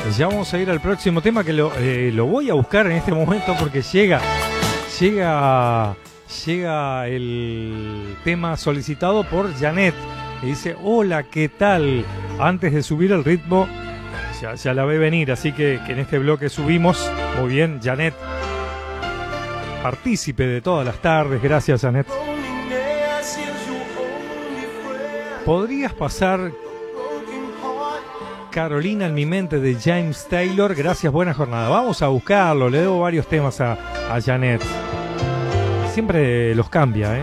Ya vamos a ir al próximo tema que lo voy a buscar en este momento porque llega el tema solicitado por Janet. Y dice, hola, ¿qué tal? Antes de subir el ritmo, ya la ve venir, así que en este bloque subimos. Muy bien, Janet, partícipe de todas las tardes. Gracias, Janet. ¿Podrías pasar Carolina en mi mente de James Taylor? Gracias, buena jornada. Vamos a buscarlo, le debo varios temas a Janet. Siempre los cambia, ¿eh?